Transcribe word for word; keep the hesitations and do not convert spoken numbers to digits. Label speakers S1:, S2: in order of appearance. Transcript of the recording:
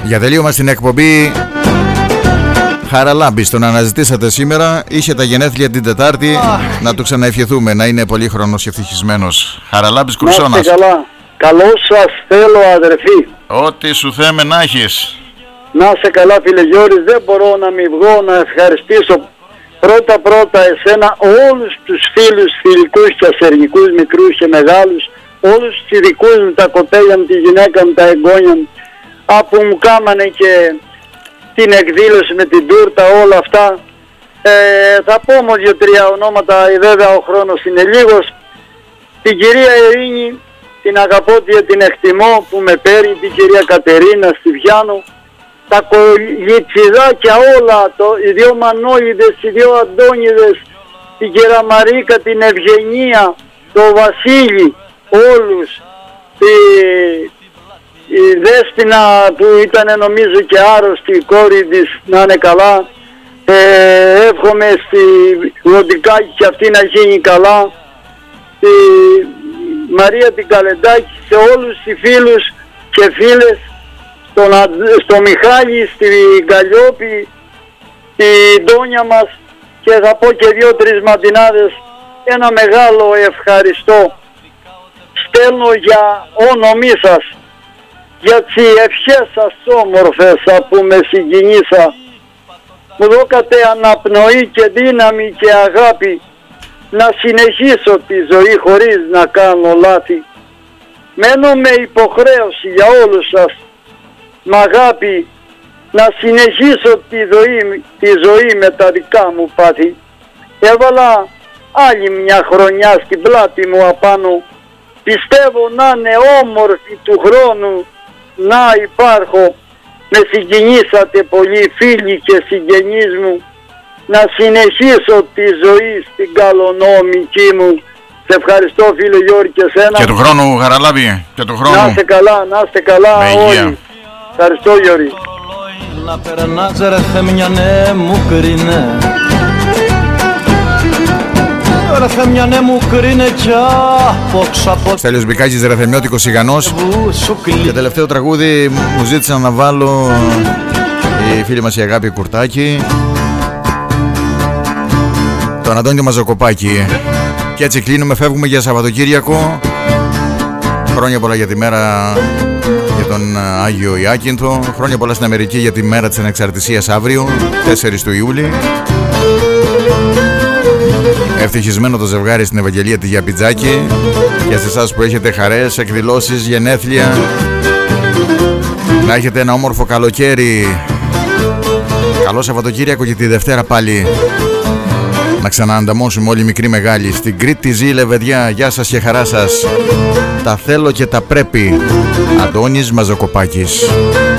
S1: Για τελείωμα στην εκπομπή, Χαραλάμπης, τον αναζητήσατε σήμερα. Είχε τα γενέθλια την Τετάρτη. Να του ξαναευχηθούμε να είναι πολύχρονος και ευτυχισμένος. Χαραλάμπης Κουρσώνας.
S2: Να είστε καλά. Καλό σας θέλω, αδερφή.
S1: Ό,τι σου θέμε να έχεις.
S2: Να είστε καλά, φίλε Γιώρης. Δεν μπορώ να μην βγω να ευχαριστήσω πρώτα πρώτα εσένα, όλους τους φίλους, φιλικούς και ασερνικούς, μικρούς και μεγάλους, όλους τους ειδικούς μου, τα κοπέλια μου, τη γυναίκα μου, τα εγγόνια μου, που μου κάμανε και την εκδήλωση με την τούρτα, όλα αυτά. Ε, θα πω όμως δύο-τρία ονόματα, βέβαια ο χρόνος είναι λίγος. Την κυρία Ειρήνη, την αγαπώ και την εκτιμώ που με παίρνει, την κυρία Κατερίνα στη Βιάνο, τα κολιτσιδάκια όλα, το, οι δύο Μανώλιδες, οι δύο Αντώνιδες, την κυρία Μαρίκα, την Ευγενία, το Βασίλη, όλους, τη, η Δέσποινα που ήταν νομίζω και άρρωστη, η κόρη της, να είναι καλά. Ε, εύχομαι στη Λοντικάκη και αυτή να γίνει καλά. Τη Μαρία την Καλεντάκη, σε όλους τους φίλους και φίλες, στον, στο Μιχάλη, στην Καλλιόπη, την Ντόνια μας, και θα πω και δύο-τρεις ματινάδες. Ένα μεγάλο ευχαριστώ στέλνω για όνομή σας, για τις ευχές σας όμορφες που με συγκινήσα. Μου δώκατε αναπνοή και δύναμη και αγάπη να συνεχίσω τη ζωή χωρίς να κάνω λάθη. Μένω με υποχρέωση για όλους σας, με αγάπη, να συνεχίσω τη ζωή, τη ζωή με τα δικά μου πάθη. Έβαλα άλλη μια χρονιά στην πλάτη μου απάνω. Πιστεύω να είναι όμορφη του χρόνου να υπάρχω. Με συγκινήσατε πολύ φίλοι και συγγενείς μου. Να συνεχίσω τη ζωή στην καλονόμικη μου. Σε ευχαριστώ φίλε Γιώργη και σένα.
S1: Και του χρόνου Χαραλάμπη, και του χρόνου.
S2: Να είστε καλά, να είστε καλά όλοι. Ευχαριστώ Γιώργη.
S3: Να περνάς ρε θεμιανέ μου κρίνε, ρε θεμιανέ μου κρίνε κι απόξα από...
S1: Στέλιος Μπικάκης, ρεθεμιώτικος Σιγανός. Και τελευταίο τραγούδι μου ζήτησαν να βάλω η φίλη μας η Αγάπη Κουρτάκη, τον Αντώνιο Μαζοκοπάκη. Και έτσι κλείνουμε, φεύγουμε για Σαββατοκύριακο. Χρόνια πολλά για τη μέρα για τον Άγιο Ιάκυνθο. Χρόνια πολλά στην Αμερική για τη μέρα της Ανεξαρτησίας αύριο, τέσσερις του Ιούλη. Ευτυχισμένο το ζευγάρι στην Ευαγγελία τη Γιαπιτζάκη. Και σε εσάς που έχετε χαρές, εκδηλώσεις, γενέθλια, να έχετε ένα όμορφο καλοκαίρι. Καλό Σαββατοκύριακο και τη Δευτέρα πάλι να ξαναανταμώσουμε όλοι μικροί μεγάλοι. Στην Κρήτη ζει η Λεβεδιά. Γεια σας και χαρά σας. Τα θέλω και τα πρέπει. Αντώνης Μαζοκοπάκης.